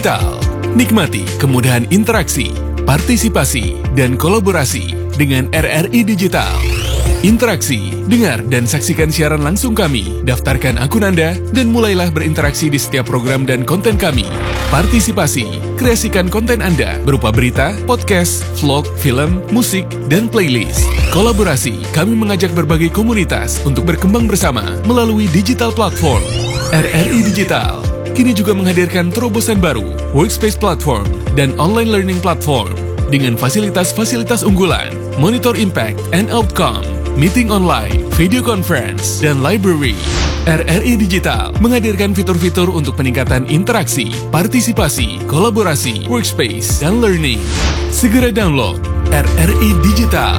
Digital. Nikmati kemudahan interaksi, partisipasi, dan kolaborasi dengan RRI Digital. Interaksi, dengar dan saksikan siaran langsung kami, daftarkan akun Anda, dan mulailah berinteraksi di setiap program dan konten kami. Partisipasi, kreasikan konten Anda berupa berita, podcast, vlog, film, musik, dan playlist. Kolaborasi, kami mengajak berbagai komunitas untuk berkembang bersama melalui digital platform. RRI Digital kini juga menghadirkan terobosan baru, workspace platform, dan online learning platform dengan fasilitas-fasilitas unggulan, monitor impact and outcome, meeting online, video conference, dan library. RRI Digital menghadirkan fitur-fitur untuk peningkatan interaksi, partisipasi, kolaborasi, workspace, dan learning. Segera download RRI Digital.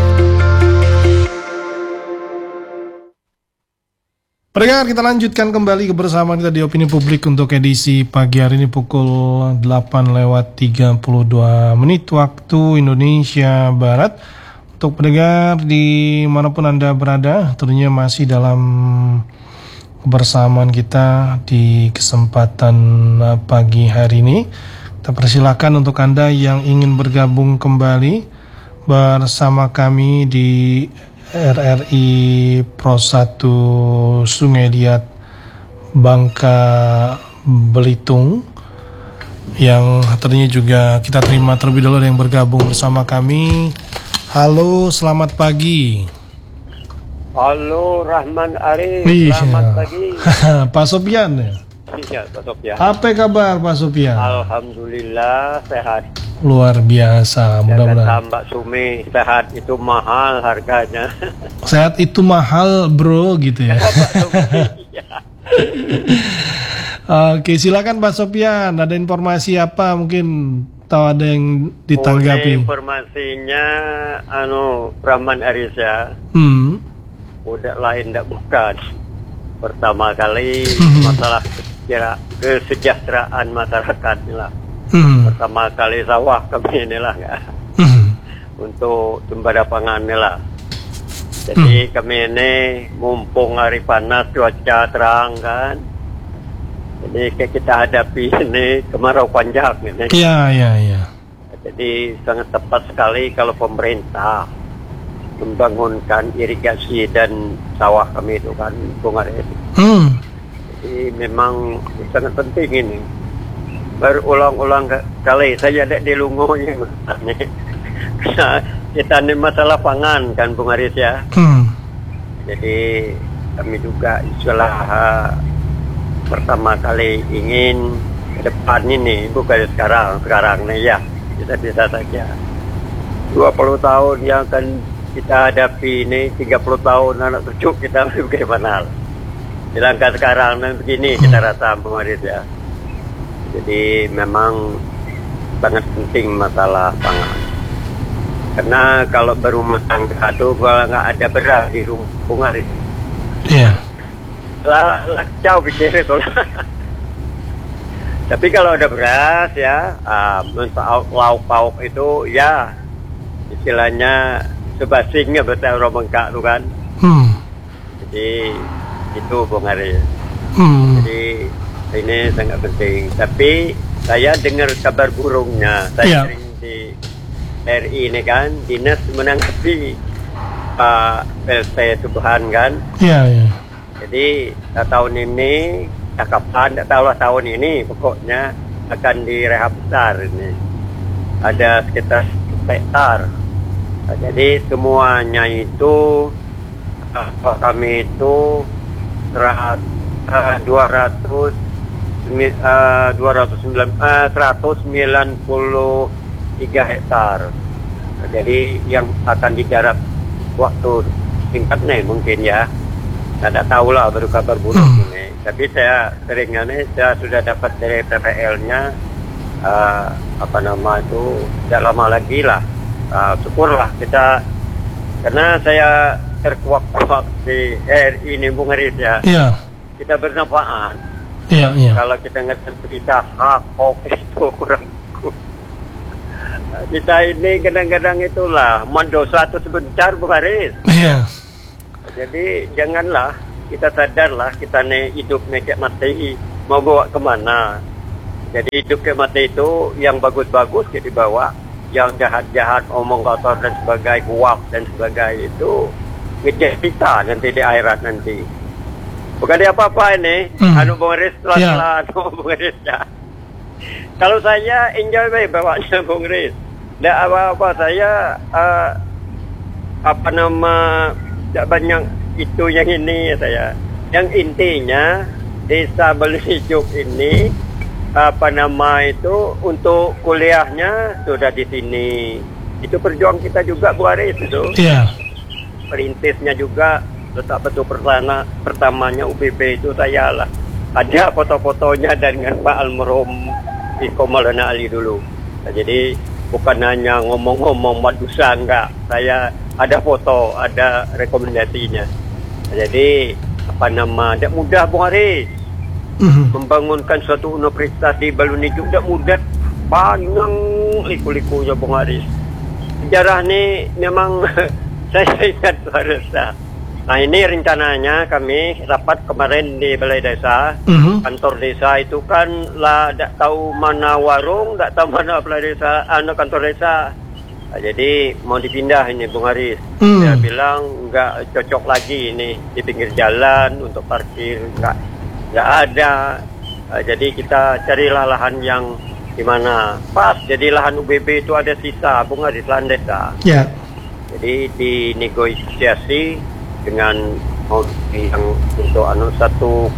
Pendengar, kita lanjutkan kembali kebersamaan kita di Opini Publik untuk edisi pagi hari ini pukul 8:32 waktu Indonesia Barat. Untuk pendengar dimanapun Anda berada, tentunya masih dalam kebersamaan kita di kesempatan pagi hari ini. Kita persilakan untuk Anda yang ingin bergabung kembali bersama kami di RRI Pro 1 Sungai Liat Bangka Belitung, yang tentunya juga kita terima terlebih dahulu yang bergabung bersama kami. Halo, selamat pagi. Halo, Rahman Arif. Iya. Selamat pagi. Pak Sopyan ya? Iya, Pak Sopyan. Apa kabar Pak Sopyan? Alhamdulillah sehat. Luar biasa, mudah-mudahan. Tambah Sumi, sehat itu mahal harganya. Sehat itu mahal bro, gitu ya. Oke, silakan Pak Sopyan. Ada informasi apa mungkin? Tahu ada yang ditanggapi? Informasinya, Rahman Arif ya. Udah lain tidak bukan. Pertama kali masalah kesejahteraan masyarakat inilah. Pertama kali sawah kami inilah ya. Untuk sumber pangan inilah. Jadi kami ini mumpung hari panas, cuaca terang kan. Jadi kita hadapi ini kemarau panjang ini. Iya. Jadi sangat tepat sekali kalau pemerintah membangunkan irigasi dan sawah kami itu kan, Bung Arif. Jadi memang sangat penting ini. Berulang-ulang kali saya ada di Lungonya. Kita ini masalah pangan kan, Bung Arif ya. Jadi kami juga istilah pertama kali ingin ke depan ini, bukan sekarang nih ya, kita bisa saja 20 tahun yang akan kita hadapi ini, 30 tahun anak cucu kita bagaimana. Sedangkan sekarang dan begini kita rasa Bung Arif ya. Jadi memang sangat penting masalah pangan. Karena kalau berumah tangga itu kalau nggak ada beras di rumah Bung Arif. Iya. Lah jauh pikir itu lah. Tapi kalau ada beras ya, lauk pauk itu ya istilahnya sebasingnya betul orang bengkak tuh kan. Jadi itu Bung Arif. Jadi ini sangat penting. Tapi saya dengar kabar burungnya. Saya sering di RI ini kan, dinas menanggapi Pak PLT Subhan kan. Iya. Jadi tahun ini, kapan, tak tahu lah tahun ini, pokoknya akan direhab besar ini. Ada sekitar hektar. Jadi semuanya itu, kami itu 193 hektar. Jadi yang akan digarap waktu singkatnya mungkin ya. Tidak tahu lah baru kabar buruk ini. Tapi saya seringnya nih, saya sudah dapat dari PPL-nya tidak lama lagi lah. Syukurlah kita, karena saya terkuak-kuak di RI ini Bung Arif ya. Iya. Kita bermanfaat. Iya. Kalau kita ngerti berita hoax itu kurang. Kita ini kadang-kadang itulah mendosa itu sebentar Bung Arif. Iya. Jadi janganlah, kita sadarlah kita nih hidup nih kayak mati, mau bawa kemana. Jadi hidup ke mati itu yang bagus-bagus jadi bawa, yang jahat-jahat, omong kotor dan sebagainya, guap dan sebagainya itu ngejek kita nanti di akhirat nanti. Bukan dia apa-apa ini, Bung Riz setelah Bung Riz ya. Kalau saya enjoy baik bawanya Bung Riz. Tidak apa-apa, saya tidak banyak itu yang ini saya. Yang intinya desa Belijuk ini itu untuk kuliahnya sudah di sini. Itu perjuangan kita juga Bu Aris itu. Iya. Perintisnya juga letak betul pertamanya UBB itu saya lah. Ada foto-fotonya dengan Pak Almarhum Iko Maulana Ali dulu. Nah, jadi bukan hanya ngomong-ngomong madusa, enggak. Saya ada foto, ada rekomendasinya. Nah, jadi tidak mudah Bung Aris. Membangunkan suatu universitas di Balunijuk tidak mudah. Panjang liku-likunya Bung Aris. Sejarah ini memang saya ingat Baresa. Nah ini rencananya kami rapat kemarin di Balai Desa, kantor desa itu kan lah tidak tahu mana warung, tidak tahu mana Balai Desa, kantor desa. Nah, jadi mau dipindah ini Bung Haris. Dia bilang nggak cocok lagi ini di pinggir jalan untuk parkir, nggak ada. Nah, jadi kita carilah lahan yang di mana pas. Jadi lahan UBB itu ada sisa Bung Haris, lahan desa. Yeah. Jadi dinegosiasi dengan yang untuk 1,7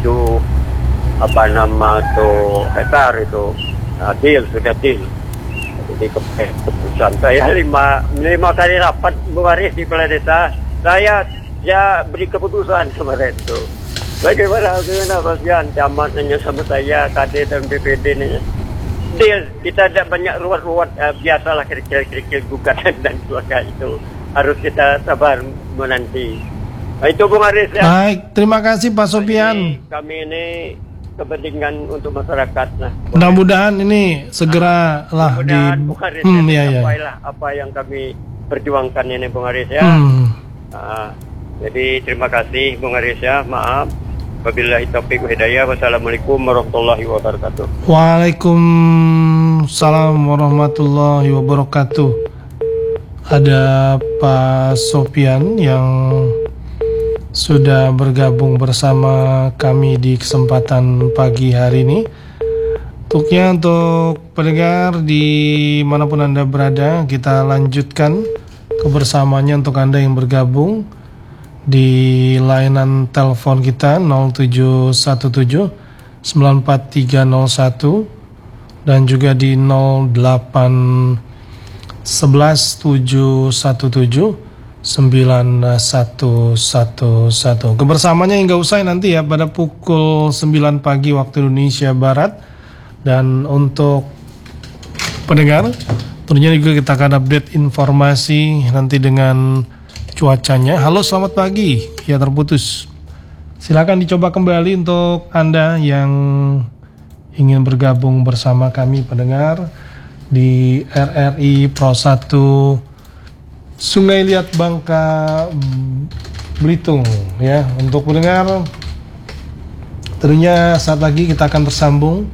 hektar itu sudah deal. Jadi keputusan saya lima kali rapat Bung Haris di Balai Desa, saya beri keputusan kemarin itu. Bagaimana Mas Yan, camat nanya sama saya, KD dan BPD ini. Deal, kita ada banyak ruwet-ruwet, biasalah kerikil-kerikil gugatan dan sebagainya itu. Harus kita sabar menanti. Nah, itu Bung Haris ya. Baik, terima kasih Pak Sopian. Kami ini kepentingan untuk masyarakat. Nah, mudah-mudahan ini segera lah Bung Haris apa yang kami perjuangkan ini Bung Haris ya. Jadi terima kasih Bung Haris ya. Maaf. Wabillahi taufiq wa hidayah. Wassalamualaikum warahmatullahi wabarakatuh. Waalaikumsalam warahmatullahi wabarakatuh. Ada Pak Sopian yang sudah bergabung bersama kami di kesempatan pagi hari ini. Untuk pendengar di manapun Anda berada, kita lanjutkan kebersamaannya untuk Anda yang bergabung di layanan telepon kita 0717 94301 dan juga di 08 11 717 9111. Kebersamaannya hingga usai nanti ya pada pukul 9 pagi waktu Indonesia Barat. Dan untuk pendengar, tentunya juga kita akan update informasi nanti dengan cuacanya. Halo, selamat pagi. Ya, terputus. Silakan dicoba kembali untuk Anda yang ingin bergabung bersama kami pendengar di RRI Pro 1 Sungai Liat Bangka Belitung ya. Untuk pendengar, tentunya saat lagi kita akan bersambung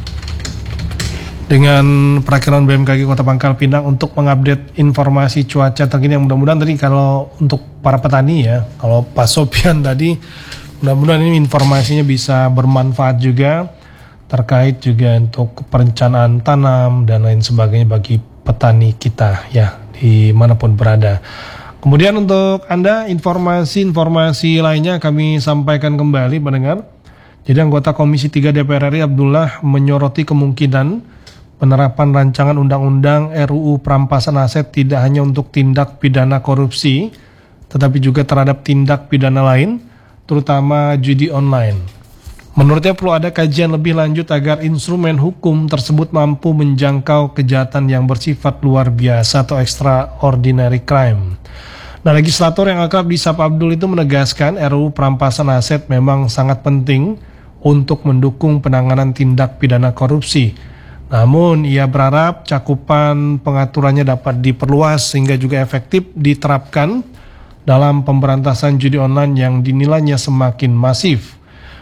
dengan perakiraan BMKG Kota Pangkal Pinang untuk mengupdate informasi cuaca terkini yang mudah-mudahan tadi kalau untuk para petani ya, kalau Pak Sopian tadi mudah-mudahan ini informasinya bisa bermanfaat juga terkait juga untuk perencanaan tanam dan lain sebagainya bagi petani kita ya dimanapun berada. Kemudian untuk Anda informasi lainnya kami sampaikan kembali pendengar. Jadi anggota Komisi 3 DPR RI Abdullah menyoroti kemungkinan penerapan rancangan undang-undang RUU perampasan aset tidak hanya untuk tindak pidana korupsi tetapi juga terhadap tindak pidana lain terutama judi online. Menurutnya perlu ada kajian lebih lanjut agar instrumen hukum tersebut mampu menjangkau kejahatan yang bersifat luar biasa atau extraordinary crime. Nah, legislator yang akrab disapa Abdul itu menegaskan RUU perampasan aset memang sangat penting untuk mendukung penanganan tindak pidana korupsi. Namun, ia berharap cakupan pengaturannya dapat diperluas sehingga juga efektif diterapkan dalam pemberantasan judi online yang dinilainya semakin masif.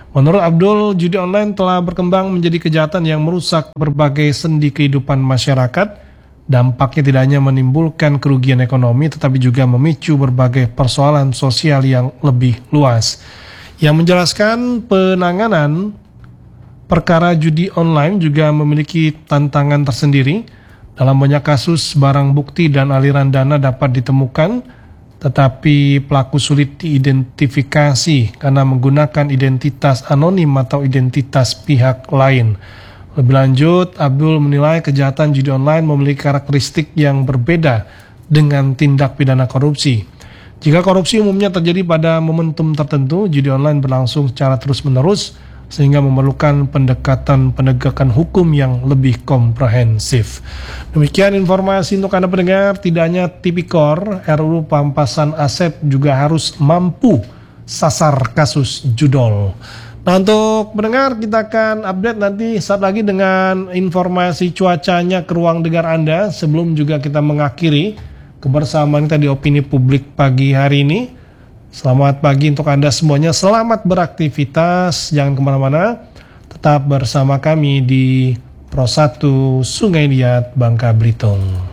Menurut Abdul, judi online telah berkembang menjadi kejahatan yang merusak berbagai sendi kehidupan masyarakat. Dampaknya tidak hanya menimbulkan kerugian ekonomi, tetapi juga memicu berbagai persoalan sosial yang lebih luas. Yang menjelaskan penanganan perkara judi online juga memiliki tantangan tersendiri. Dalam banyak kasus, barang bukti dan aliran dana dapat ditemukan, tetapi pelaku sulit diidentifikasi karena menggunakan identitas anonim atau identitas pihak lain. Lebih lanjut, Abdul menilai kejahatan judi online memiliki karakteristik yang berbeda dengan tindak pidana korupsi. Jika korupsi umumnya terjadi pada momentum tertentu, judi online berlangsung secara terus-menerus sehingga memerlukan pendekatan penegakan hukum yang lebih komprehensif. Demikian informasi untuk Anda pendengar. Tidak hanya Tipikor, RUU Perampasan Aset juga harus mampu sasar kasus judol. Nah, untuk pendengar, kita akan update nanti saat lagi dengan informasi cuacanya ke ruang dengar Anda. Sebelum juga kita mengakhiri kebersamaan kita di Opini Publik pagi hari ini. Selamat pagi untuk Anda semuanya, selamat beraktivitas, jangan kemana-mana, tetap bersama kami di Pro 1 Sungai Liat, Bangka Belitung.